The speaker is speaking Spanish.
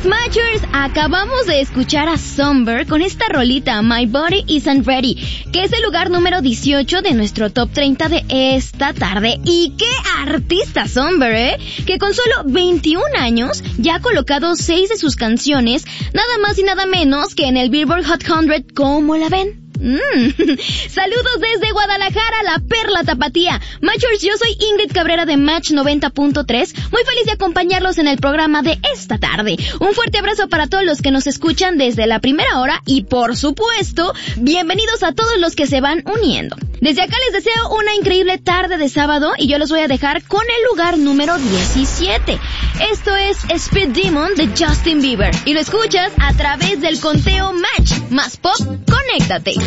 Matchers, acabamos de escuchar a Somber con esta rolita My Body Isn't Ready, que es el lugar número 18 de nuestro top 30 de esta tarde. Y qué artista Somber, que con solo 21 años ya ha colocado 6 de sus canciones, nada más y nada menos que en el Billboard Hot 100. ¿Cómo la ven? Saludos desde Guadalajara, la perla tapatía. Matchers, yo soy Ingrid Cabrera de Match 90.3, muy feliz de acompañarlos en el programa de esta tarde. Un fuerte abrazo para todos los que nos escuchan desde la primera hora y, por supuesto, bienvenidos a todos los que se van uniendo. Desde acá les deseo una increíble tarde de sábado y yo los voy a dejar con el lugar número 17. Esto es Speed Demon de Justin Bieber y lo escuchas a través del conteo Match. Más pop, conéctate.